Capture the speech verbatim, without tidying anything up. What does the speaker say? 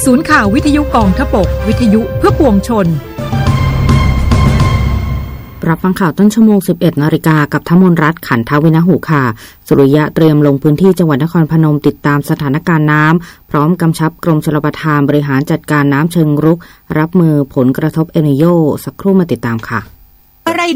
ศูนย์ข่าววิทยุกองทพบกวิทยุเพื่อปวงชนรับฟังข่าวต้นชั่วโมง สิบเอ็ดนาฬิกากับธมนรัตน์ขันทวินหูค่ะสุริยะเตรียมลงพื้นที่จังหวัดนครพนมติดตามสถานการณ์น้ำพร้อมกำชับกรมชลประทานบริหารจัดการน้ำเชิงรุกรับมือผลกระทบเอลนีโญสักครู่มาติดตามค่ะ